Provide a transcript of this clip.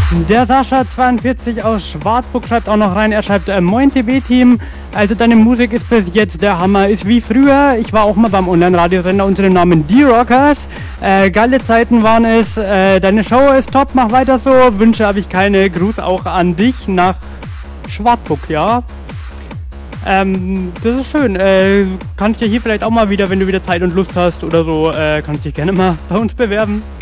Der Sascha42 aus Schwarzburg schreibt auch noch rein, er schreibt, Moin TB-Team, also deine Musik ist bis jetzt der Hammer, ist wie früher, ich war auch mal beim Online-Radiosender unter dem Namen D-Rockers, geile Zeiten waren es, deine Show ist top, mach weiter so, Wünsche habe ich keine, Gruß auch an dich nach Schwarzburg, ja. Das ist schön, kannst ja hier vielleicht auch mal wieder, wenn du wieder Zeit und Lust hast oder so, kannst dich gerne mal bei uns bewerben.